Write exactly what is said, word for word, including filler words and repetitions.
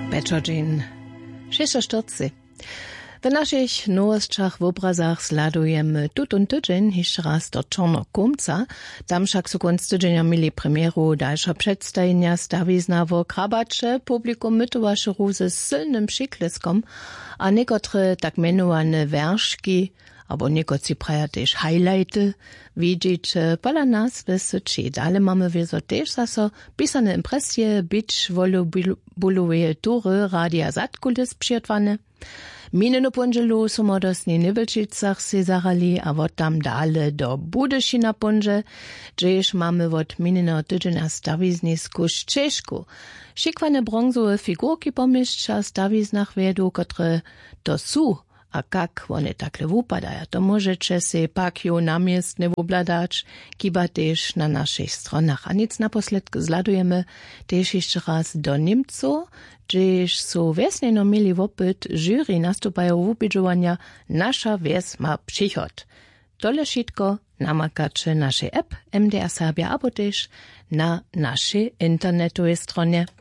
Bečodžin. šesťstoštyridsiat. W naszych nowościach w obrazach sladujemy tutun tydzień jeszcze raz do Czarnokomca. Tam však su konc tydzienia mieli premieru dalsza przedstawienia stawizna wo krabacze. Publikum mytowaše ruze z silnym przykleskom, a niekotre tak menowane werszki, albo niekoci praja też highlighty, widzicie pola nas wysyczy. Dalej mamy wieso też zaso pisane impresje, beach volubolowe tury, radia zatkulis przyjadwane. Mineno ponželu su modosni Nibelčicach se zarali, a vod tam dale do Budešina ponže, džež mamy vod mineno tydzienia stawizni skuš Češku. Šikwane bronzowe figurki pomieszcza stawiznach vedu, kotre to su, a kak one takle wupadaja, to możecie se pak jo namiestne wobladać, kiba też na naszych stronach. A nic naposled zladujemy też jeszcze raz do Niemcu, gdzież su wiesneno mieli wopyt, jury nastupają wupidżowania, nasza wies ma przychod. Tole wszystko namakacze naszej app M D R Serbia, abo też na naszej internetowej stronie.